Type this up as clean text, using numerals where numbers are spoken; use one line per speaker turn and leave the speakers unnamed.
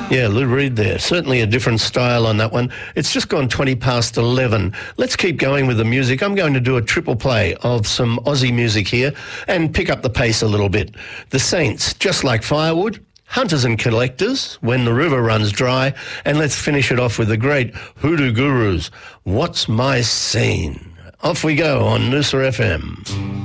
Yeah, Lou Reed there. Certainly a different style on that one. It's just gone 20 past 11. Let's keep going with the music. I'm going to do a triple play of some Aussie music here and pick up the pace a little bit. The Saints, Just Like Firewood, Hunters and Collectors, When the River Runs Dry, and let's finish it off with the great Hoodoo Gurus, What's My Scene? Off we go on Noosa FM.